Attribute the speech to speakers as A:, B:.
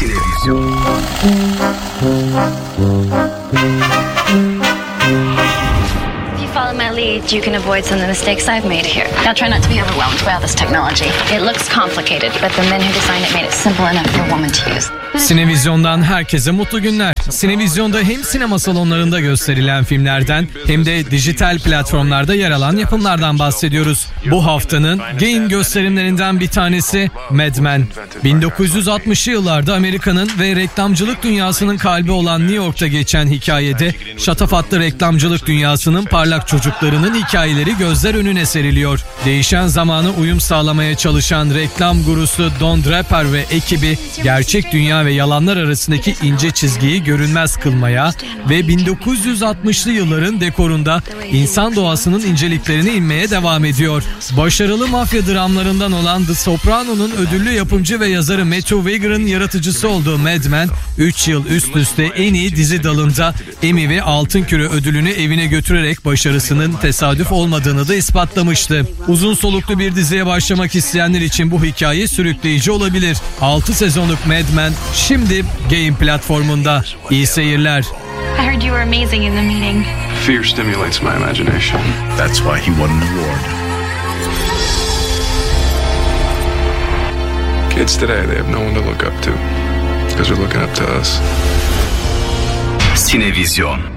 A: Sinevizyon.
B: Follow my lead, you can avoid some of the mistakes I've made here. Now try not to be overwhelmed by all this technology. It looks complicated, but the men who designed it made it simple enough for a woman to use.
C: Sinevizyon'dan herkese mutlu günler. Sinevizyon'da hem sinema salonlarında gösterilen filmlerden hem de dijital platformlarda yer alan yapımlardan bahsediyoruz. Bu haftanın Gain gösterimlerinden bir tanesi Mad Men. 1960'lı yıllarda Amerika'nın ve reklamcılık dünyasının kalbi olan New York'ta geçen hikayede şatafatlı reklamcılık dünyasının parlak çocuklarının hikayeleri gözler önüne seriliyor. Değişen zamana uyum sağlamaya çalışan reklam gurusu Don Draper ve ekibi gerçek dünya ve yalanlar arasındaki ince çizgiyi görünmez kılmaya ve 1960'lı yılların dekorunda insan doğasının inceliklerine inmeye devam ediyor. Başarılı mafya dramlarından olan The Soprano'nun ödüllü yapımcı ve yazarı Matthew Weger'ın yaratıcısı olduğu Mad Men, 3 yıl üst üste en iyi dizi dalında Emmy ve Altın Küre ödülünü evine götürerek başarısının tesadüf olmadığını da ispatlamıştı. Uzun soluklu bir diziye başlamak isteyenler için bu hikaye sürükleyici olabilir. 6 sezonluk Mad Men şimdi Gain platformunda. İyi seyirler.
B: I heard you were amazing in the meeting.
A: Fear stimulates my imagination.
D: That's why he won an award.
A: Kids today, they have no one to look up to. Because they're looking up to us.
D: Sinevizyon.